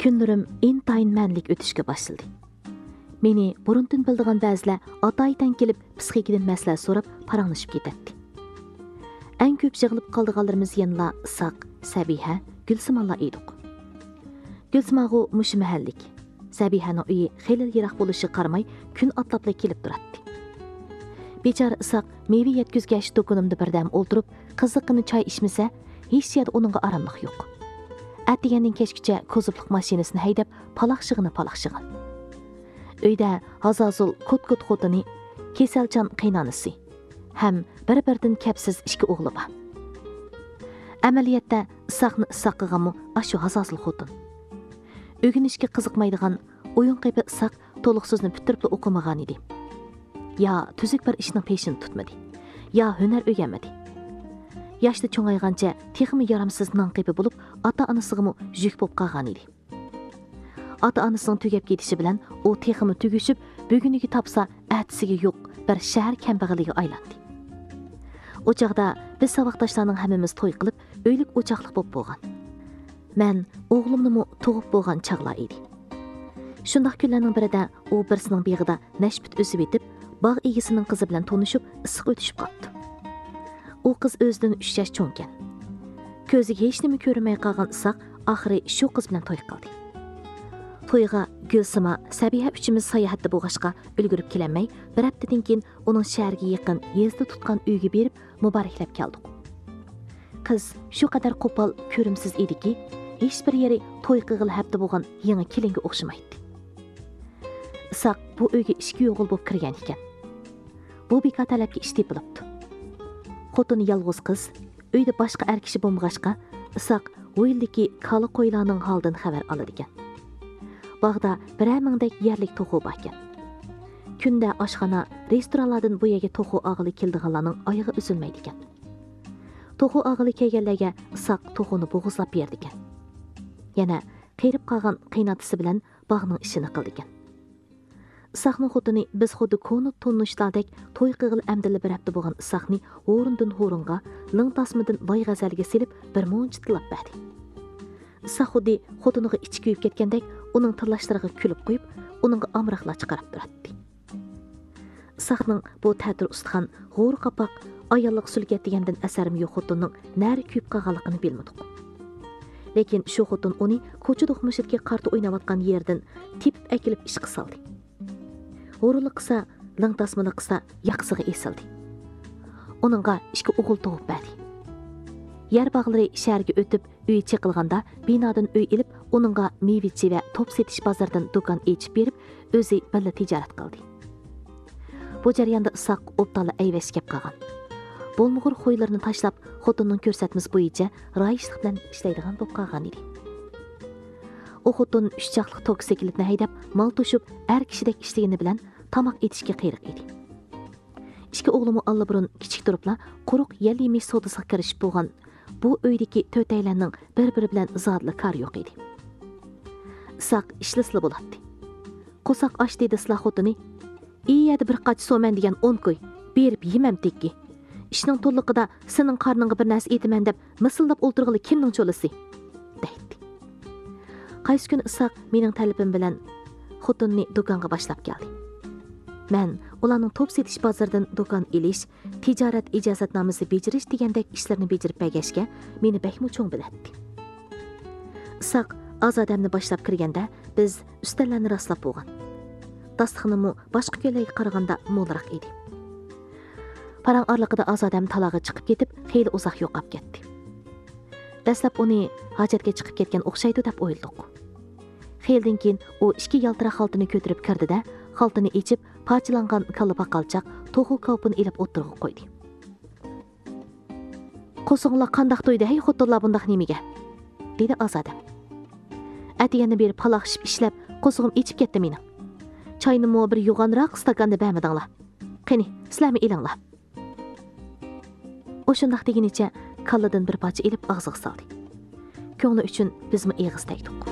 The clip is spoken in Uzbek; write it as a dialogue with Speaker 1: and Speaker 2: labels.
Speaker 1: Kunlarim intayin mənlik ötüşkə başladı. Meni burundan bildiğin bəzilə ataydan kelib psixikadan məsləhət sorab paranlaşıb ketətdi. Ən köp jığılıb qaldığanlarımız yanıla Isaq, Səbihə, Gülsümanla idik. Gülsümağı muşu məhəllik. Səbihənin uyi xeyli yıraq buluşu qaramay gün atlapla kelib duratdı. Beçar Isaq meyve yetküzgəş dokunumda birdəm oldurub qızıqını çay içməsə, heç yerdə onunla aramlıq yox. Әттегеннен кешкіче көзіплік машинасını haydab palaqshig'ini. Uyda Hazazul kut-kut xotini, Kesalchan qaynanisi, ham bir-birdan kapsiz ikki o'g'li bor. Amaliyotda Isaqni Isaq qilganmi ashu Hazazul xotin. O'rganishga qiziqmaydigan, o'yin qilib Isaq to'liq so'zni bitirib o'qimagan edi. Ya tuzuk bir ishning peshini tutmadi, ya hunar o'rganmadi. Yaşlı çoğayğanca texmi yaramsız nanqibi bulup ata-anasıgımı jük bop qalğan idi. Ata-anasının tügep ketişi bilen o texmi tügüşüp bugünüki tapsa ətisiga yo'q bir şəhər kambag'aliga aylandı. O çağda biz savaqdaşlarning hammamiz to'y qilib, uylik o'chaqliq bop bo'lgan. Men o'g'limni tug'ib bo'lgan chaqlar edi. Shundaq kunlarning birida u birsining beg'ida nashbit o'sib etib, bog' egisining qizi bilan tonishib, issiq o'tishib qoldi. O qız özdən 3 yaş çoğunken. Ko'ziga hech nima ko'rinmay qolgan Isaq oxiri shu qiz bilan to'y qildi. To'yga Gulsima, Sabiha uchimiz sayohatda bo'lg'ashqa ulgurib kelanmay, bir haftadan keyin uning shaharga yaqin yezda tutgan uyga berib muboraklab keldik. Qiz shu qadar qo'pol, ko'rimsiz ediki, hech bir yeri to'y qilg'il hafta bo'lgan yangi kelinga o'xshamaydi. Isaq bu uyga ishga yo'g'il bo'lib kirgan ekan. Bu bekor talabga ish tepilibdi. Xotini yalğız qız, uyda boshqa er kishi bo'lmag'ashqa, Isaq o'yildiki kala qo'ylarning holidan xabar oladi ekan. Bog'da birər mingdek yerlik to'xu bor ekan. Kunda oshxona, restoranlardan bu yerga to'xu og'ili keldiganlarning oyog'i uzilmaydi ekan. To'xu og'ili kelganlarga Isaq to'xuni bo'g'izlab berdi ekan. Yana qerib qolgan qiynatisi bilan bog'ning ishini qildi ekan. Isaqning xotini biz xuddi konu tonnushlardek to'y qilg'il amdili bir hafta bo'lgan Isaqni o'rindan o'ringa, ling tasmidan loy g'azalga silib bir muncha tilab berdi. Isaq xuddi xotiniga ichi kuyib ketgandek uning tillashlariga kulib qo'yib, uningga amroqlar chiqarib turadi. Isaqning bu ta'tir ustixon, g'o'r qapoq, ayollik sulgat degandan asarim yo'q xotinning nari kuyib qolganligini bilmadik. Lekin shu xotin uni ko'cha do'qmishidagi qarta o'ynayotgan yerdan tepib akilib ishqa soldi. O'rinli qilsa, ling tasmini qilsa, yaqsiga esildi. Uningga ikki o'g'il tug'ib berdi. Yer bog'lari shaharga o'tib, uy chiqilganda binodan uy ilib, uningga mevichi va top setish bozordan do'kon ochib berib, o'zi birga tijorat qildi. Bu jarayonda Isaq o'ptala ayvashib qolgan. Bo'lmug'ur xo'ylarini tashlab, xotinning ko'rsatmasi bo'yicha rayishlik bilan ishlaydigan bo'lib qolgan edi. O xotin 3 chaqliq toksikletni haydab, mal to'shib, er kishidek ishlagani bilan tamoq etishga qiyriq edi. Ikki o'g'limi allaburun kichik turibla quruq yel yemish sodasiga kirishib bo'lgan. Bu uydagi to'taylarning bir-biri bilan zodli kar yo'q edi. Isaq ishlisli bo'ladi. Qo'saq osh dedi Isloh xotini. "Iyada bir qach so'man degan 10 qo'y, berib yemam tekki. Ishning to'liqida sening qarningga bir narsa etaman deb misildab o'ltirg'ili kimning cho'lisi?" deydi. Qaysi kun Isaq mening talabim bilan xotinni do'konga boshlab keldi. Men ularning top setish bozoridan do'kon elish, tijorat ijozatnomasi bejirish degandek ishlarni bejirib bergashga meni bakmo cho'ng biladi. Isaq oz odamni boshlab kirganda biz ustallarni rastlab bo'lgan. Dasturxonimi boshqa kunlarga qaraganda mo'lroq edi. Parang orliqida oz odam taloga chiqib ketib, xeyli uzoq yo'qolib ketdi. Dastlab uni hojatga chiqib ketgan o'xshaydi deb o'yladik. Xeyldan keyin u ikki yaltiroq xaltini ko'tarib kirdi-da, xaltini ichib, parchalangan kalla paqalchoq to'xu kopini ilib o'tirg'i qo'ydi. "Qo'singlar qandoq to'ydi, hey xotinlar bundaq nimaga?" dedi Azodam. "Atiyani berib paloqishib ishlab, qo'sig'im ichib ketdi meni. Choyni mo bir yo'g'onroq stakanda bermadinglar. Qani, sizlarmi ilinglar?" O shundaq deginicha kalladan bir parcha ilib og'ziga soldi. Ko'ngli uchun bizmi eg'iz tegdik.